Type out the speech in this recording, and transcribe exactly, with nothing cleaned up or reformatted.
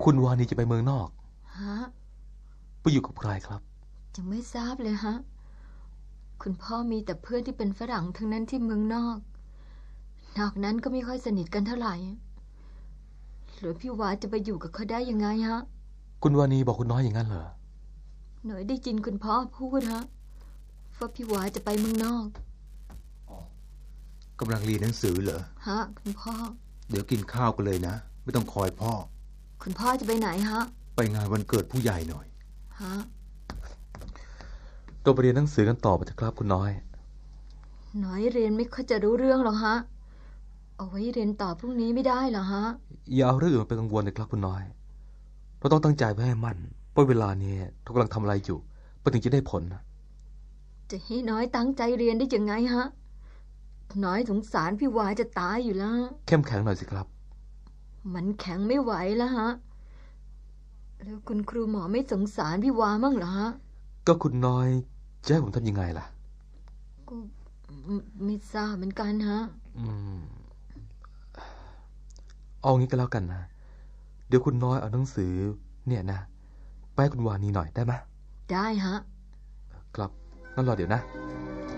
คุณวานีจะไปเมืองนอกฮะไปอยู่กับใครครับยังไม่ทราบเลยฮะคุณพ่อมีแต่เพื่อนที่เป็นฝรั่งทั้งนั้นที่เมืองนอกนอกนั้นก็ไม่ค่อยสนิทกันเท่าไหร่หรือพี่วาจะไปอยู่กับเขาได้ยังไงฮะคุณวานีบอกคุณน้อยอย่างนั้นเหรอหน่อยได้ยินคุณพ่อพูดฮะว่าพี่วาจะไปเมืองนอกกำลังเรียนหนังสือเหรอฮะคุณพ่อเดี๋ยวกินข้าวกันเลยนะไม่ต้องคอยพ่อคุณพ่อจะไปไหนฮะไปงานวันเกิดผู้ใหญ่หน่อยฮะเราไปเรียนหนังสือกันต่อไปเถอะครับคุณน้อยน้อยเรียนไม่ค่อยจะรู้เรื่องหรอกฮะเอาไว้เรียนต่อพรุ่งนี้ไม่ได้เหรอฮะอย่าเอาเรื่องอื่นมาเป็นกังวลเลยครับคุณน้อยเราต้องตั้งใจไว้ให้มั่นเพราะเวลานี้เรากำลังทำอะไรอยู่เพื่อถึงจะได้ผลนะจะให้น้อยตั้งใจเรียนได้ยังไงฮะน้อยสงสารพี่วาจะตายอยู่แล้วเข้มแข็งหน่อยสิครับมันแข็งไม่ไหวแล้วฮะแล้วคุณครูหมอไม่สงสารพี่วามั่งเหรอฮะก็คุณน้อยจะให้ผมทำยังไงล่ะก็ไม่ทราบเหมือนกันฮะอืมเอางี้ก็แล้วกันนะเดี๋ยวคุณน้อยเอาหนังสือเนี่ยนะไปให้คุณวานีหน่อยได้ไหมได้ฮะครับงั้นรอเดี๋ยวนะ